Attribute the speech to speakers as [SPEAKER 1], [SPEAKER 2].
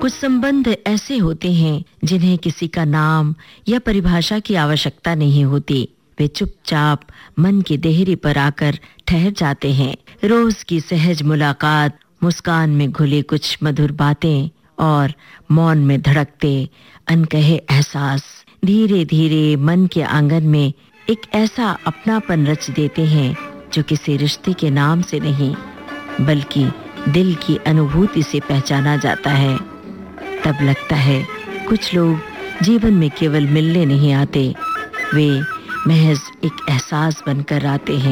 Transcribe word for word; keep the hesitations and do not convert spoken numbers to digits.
[SPEAKER 1] कुछ संबंध ऐसे होते हैं जिन्हें किसी का नाम या परिभाषा की आवश्यकता नहीं होती। वे चुपचाप मन की देहरी पर आकर ठहर जाते हैं। रोज की सहज मुलाकात, मुस्कान में घुली कुछ मधुर बातें और मौन में धड़कते अनकहे एहसास धीरे धीरे मन के आंगन में एक ऐसा अपनापन रच देते हैं जो किसी रिश्ते के नाम से नहीं बल्कि दिल की अनुभूति से पहचाना जाता है। तब लगता है कुछ लोग जीवन में केवल मिलने नहीं आते, वे महज एक एहसास बनकर आते हैं।